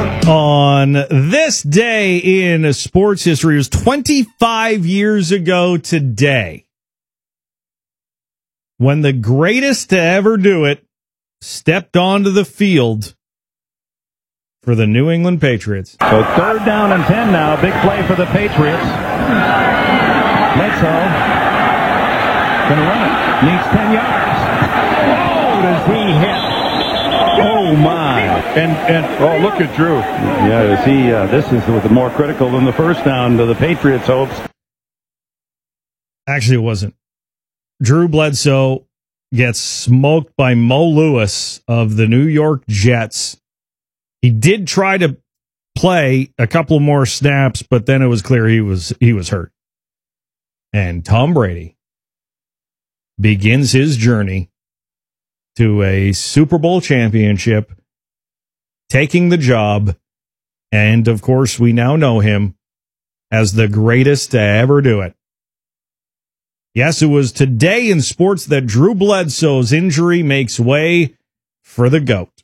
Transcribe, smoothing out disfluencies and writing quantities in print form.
On this day in sports history, it was 25 years ago today when the greatest to ever do it stepped onto the field for the New England Patriots. So 3rd down and 10 now. Big play for the Patriots. Bledsoe going to run it. Needs 10 yards. Oh, does he hit? Oh, my. And oh, look at Drew. Yeah, this is more critical than the first down to the Patriots' hopes. Actually, it wasn't. Drew Bledsoe gets smoked by Mo Lewis of the New York Jets. He did try to play a couple more snaps, but then it was clear he was hurt. And Tom Brady begins his journey to a Super Bowl championship, taking the job, and of course we now know him as the greatest to ever do it. Yes, it was today in sports that Drew Bledsoe's injury makes way for the GOAT.